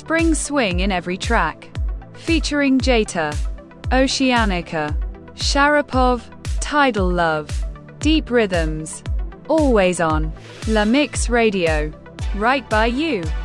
Spring swing in every track. Featuring Jeta, Oceanica, Sharapov, Tidal Love. Deep rhythms. Always on. La Mix Radio. Right by you.